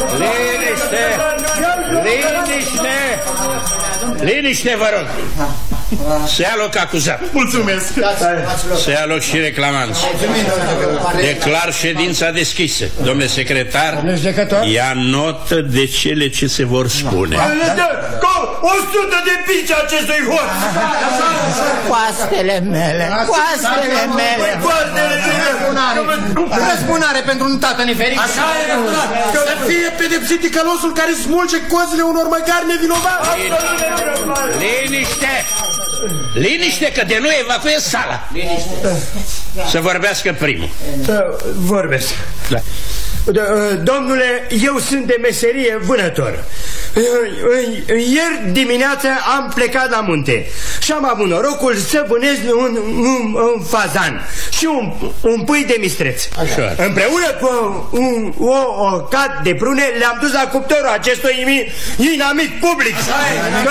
Liniște! Liniște! Liniște, vă rog! Se ia loc acuzat. Mulțumesc. Se ia loc și reclamanți. Declar ședința deschisă. Domnule secretar, ia notă de cele ce se vor spune. 100 de pici acestui hoț. Coastele mele, coastele mele. Răzbunare pentru un tată nefericit. Așa e, să fie pedepsit ticălosul care smulge cozile unor măgari nevinovați. Liniște! Liniște, că de nu evacuez sala. Să vorbească primul. Vorbesc. Domnule, eu sunt de meserie vânător. Ieri dimineața am plecat la munte și am avut norocul să vânez un fazan și un pui de mistreț. Așa. Împreună cu o cat de prune le-am dus la cuptorul acestui inamic public.